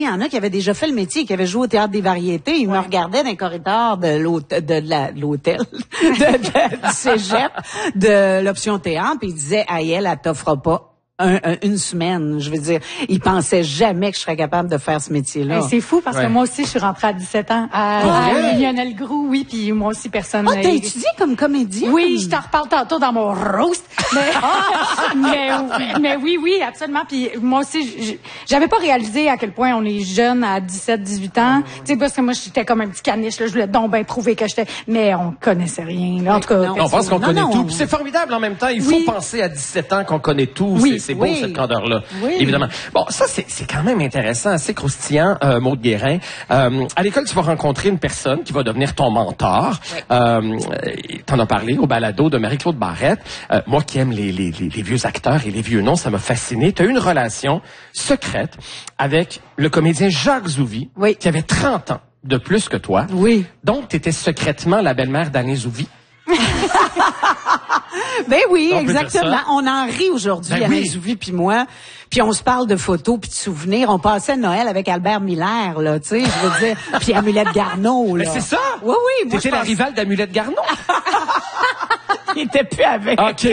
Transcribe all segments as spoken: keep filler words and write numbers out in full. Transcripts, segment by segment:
Il y en a qui avaient déjà fait le métier, qui avaient joué au Théâtre des Variétés. Ils ouais. me regardaient dans les corridors de l'hôtel, de, de l'hôtel, de, de, du cégep, de l'option théâtre, puis ils disaient, ah, elle, elle t'offre pas. Un, un, une semaine, je veux dire, ils pensaient jamais que je serais capable de faire ce métier-là. Hey, c'est fou parce ouais. que moi aussi, je suis rentrée à dix-sept ans à ouais. Lionel Groux, oui, puis moi aussi, personne. Ah, oh, t'as étudié comme comédienne? Oui, je t'en reparle tantôt dans mon roast. Mais, mais, mais oui, oui, absolument. Puis moi aussi, j'avais pas réalisé à quel point on est jeune à dix-sept, dix-huit ans. Mm. Tu sais, parce que moi, j'étais comme un petit caniche, là, je voulais donc bien prouver que j'étais, mais on connaissait rien. Là. En tout cas, non, on pense qu'on connaît non. tout. Puis c'est formidable en même temps. Il faut oui. penser à dix-sept ans qu'on connaît tout. Oui. C'est beau, oui. cette candeur-là. Oui. Évidemment. Bon, ça, c'est, c'est quand même intéressant, assez croustillant, euh, Maude Guérin. Euh, à l'école, tu vas rencontrer une personne qui va devenir ton mentor. Oui. Euh, t'en as parlé au balado de Marie-Claude Barrette. Euh, moi qui aime les, les, les, les vieux acteurs et les vieux noms, ça m'a fasciné. Tu as eu une relation secrète avec le comédien Jacques Zouvi, oui. qui avait trente ans de plus que toi. Oui. Donc, tu étais secrètement la belle-mère d'Alain Zouvi. Ben oui, on exactement. On en rit aujourd'hui, ben Alain oui. Zouvi puis moi. Puis on se parle de photos puis de souvenirs. On passait Noël avec Albert Miller, là, tu sais, je veux dire. Puis Amulette Garneau, là. Mais c'est ça? Oui, oui. T'étais la pense... rivale d'Amulette Garneau? Il était plus avec. OK.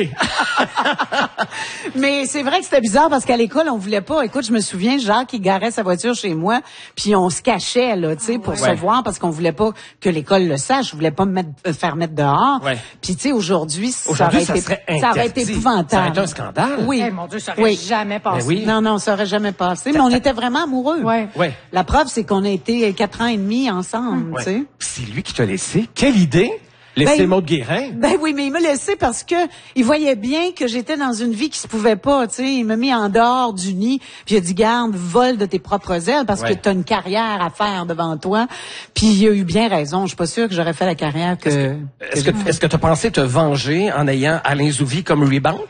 Mais c'est vrai que c'était bizarre parce qu'à l'école, on voulait pas. Écoute, je me souviens, Jacques, il garait sa voiture chez moi, puis on se cachait, là, tu sais, pour ouais. se voir parce qu'on voulait pas que l'école le sache. Je voulais pas me mettre, euh, faire mettre dehors. Ouais. Puis, tu sais, aujourd'hui, ça aujourd'hui, aurait ça été, serait ça aurait été épouvantable. Ça aurait été un scandale. Oui. Hey, mon Dieu, ça aurait oui. jamais passé. Oui. Non, non, ça aurait jamais passé. Mais on était vraiment amoureux. Ouais. Ouais. La preuve, c'est qu'on a été quatre ans et demi ensemble, ouais. tu sais. C'est lui qui t'a laissé. Quelle idée! Laisser ben, Maude Guérin. Ben oui, mais il m'a laissé parce que il voyait bien que j'étais dans une vie qui se pouvait pas, tu sais. Il m'a mis en dehors du nid, puis il a dit, garde, vole de tes propres ailes parce ouais. que t'as une carrière à faire devant toi. Puis il a eu bien raison. Je suis pas sûre que j'aurais fait la carrière que... Est-ce que, est-ce que, est-ce que t'as pensé te venger en ayant Alain Zouvi comme rebound?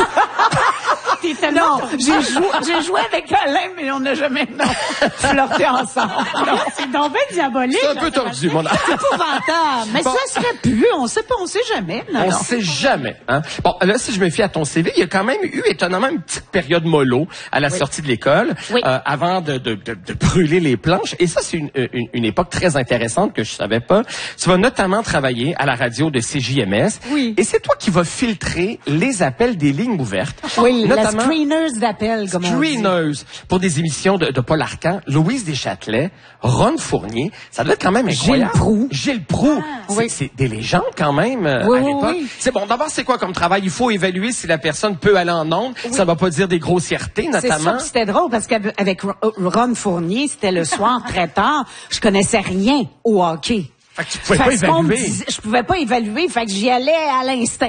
Non, j'ai joué, j'ai joué avec Alain, mais on n'a jamais non, flirté ensemble. Non, c'est donc bien diabolique. C'est un peu tordu, mon âme. C'est épouvantable. Mais bon. Ça serait plus, on sait pas, on sait jamais. Non, on non. sait jamais. Hein? Bon, là, si je me fie à ton C V, il y a quand même eu, étonnamment, une petite période mollo à la oui. sortie de l'école, oui. euh, avant de, de, de, de brûler les planches. Et ça, c'est une, une, une époque très intéressante que je savais pas. Tu vas notamment travailler à la radio de C J M S. Oui. Et c'est toi qui vas filtrer les appels des lignes ouvertes. Oui, notamment, la screeners d'appels, comme on dit. Screeners pour des émissions de, de Paul Arcand, Louise Deschâtelet, Ron Fournier. Ça doit être quand même incroyable. Gilles Proulx. Gilles Proulx. Ah, c'est, oui. c'est des légendes quand même euh, oui, à l'époque. Oui, oui. C'est bon. D'abord, c'est quoi comme travail? Il faut évaluer si la personne peut aller en ondes. Oui. Ça va pas dire des grossièretés, notamment. C'est ça, c'était drôle parce qu'avec Ron Fournier, c'était le soir très tard. Je connaissais rien au hockey. Fait que tu pouvais fait pas évaluer. Disait, je pouvais pas évaluer, fait que j'y allais à l'instinct.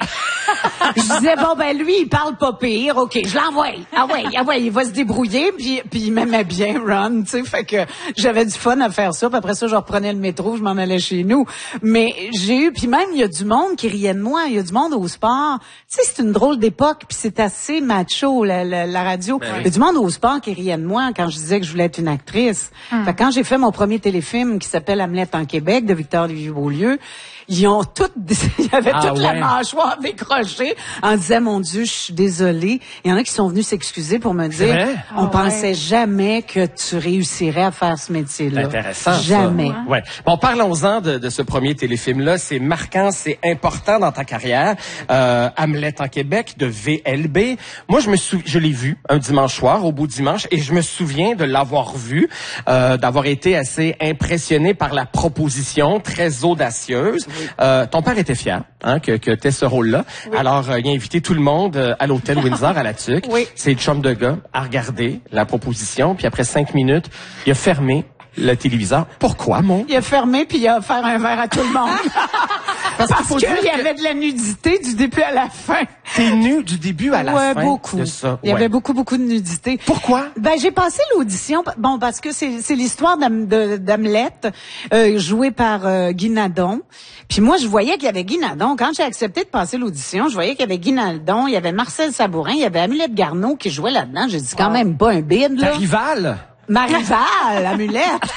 Je disais, bon, ben lui, il parle pas pire, OK, je l'envoie. Ah ouais, ah ouais, il va se débrouiller, puis, puis il m'aimait bien, Ron, tu sais, fait que j'avais du fun à faire ça, puis après ça, je reprenais le métro, je m'en allais chez nous. Mais j'ai eu, puis même, il y a du monde qui riait de moi, il y a du monde au sport. Tu sais, c'est une drôle d'époque, puis c'est assez macho, la, la, la radio. Ben oui. Il y a du monde au sport qui riait de moi quand je disais que je voulais être une actrice. Hum. Fait que quand j'ai fait mon premier téléfilm qui s'appelle Hamlet en Québec, de Victor Lévy-Beaulieu, ils ont toutes, il y avait ah, toute ouais. la mâchoire décrochée en disant, mon Dieu, je suis désolée. Il y en a qui sont venus s'excuser pour me dire, on oh, pensait ouais. jamais que tu réussirais à faire ce métier-là. Intéressant. Jamais. Ça. Ouais. Bon, parlons-en de, de ce premier téléfilm-là. C'est marquant, c'est important dans ta carrière. Euh, Hamlet en Québec de V L B. Moi, je me sou... je l'ai vu un dimanche soir, au beau dimanche, et je me souviens de l'avoir vu, euh, d'avoir été assez impressionné par la proposition très audacieuse. Oui. Euh, ton père était fier hein, que, que tu aies ce rôle-là. Oui. Alors, euh, il a invité tout le monde euh, à l'hôtel Windsor à la Tuque. Oui. C'est le chum de gars à regarder la proposition. Puis après cinq minutes, il a fermé le téléviseur. Pourquoi, mon? Il a fermé puis il a offert un verre à tout le monde. Parce, Parce qu'il y que... avait de la nudité du début à la fin. T'es nu du début à la ouais, fin beaucoup. de ça. Il y ouais. avait beaucoup, beaucoup de nudité. Pourquoi? Ben, j'ai passé l'audition. Bon, parce que c'est, c'est l'histoire d'Am, de, d'Hamlet, euh, jouée par euh, Guy Nadon. Puis moi, je voyais qu'il y avait Guy Nadon. Quand j'ai accepté de passer l'audition, je voyais qu'il y avait Guy Nadon, il y avait Marcel Sabourin, il y avait Amulette Garneau qui jouait là-dedans. J'ai dit, c'est quand wow. même pas un bide, là. Ta rivale? Ma rivale, Amulette.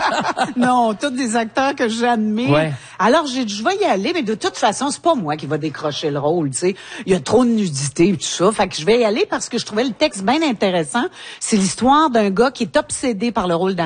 Non, tous des acteurs que j'admire. Ouais. Alors, j'ai dit, je vais y aller, mais de toute façon, c'est pas moi qui va décrocher le rôle, tu sais. Il y a trop de nudité et tout ça. Fait que je vais y aller parce que je trouvais le texte bien intéressant. C'est l'histoire d'un gars qui est obsédé par le rôle d'Hamlet.